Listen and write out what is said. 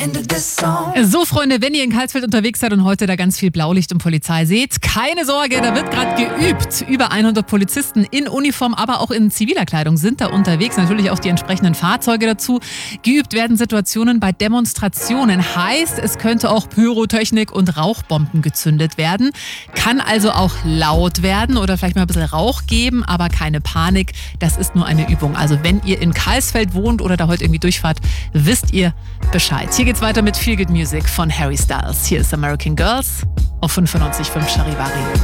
So, Freunde, wenn ihr in Karlsfeld unterwegs seid und heute da ganz viel Blaulicht und Polizei seht, keine Sorge, da wird gerade geübt. Über 100 Polizisten in Uniform, aber auch in ziviler Kleidung sind da unterwegs. Natürlich auch die entsprechenden Fahrzeuge dazu. Geübt werden Situationen bei Demonstrationen. Heißt, es könnte auch Pyrotechnik und Rauchbomben gezündet werden. Kann also auch laut werden oder vielleicht mal ein bisschen Rauch geben, aber keine Panik. Das ist nur eine Übung. Also wenn ihr in Karlsfeld wohnt oder da heute irgendwie durchfahrt, wisst ihr Bescheid. Hier geht's weiter mit Feel Good Music von Harry Styles. Hier ist American Girls auf 95.5 Charivari.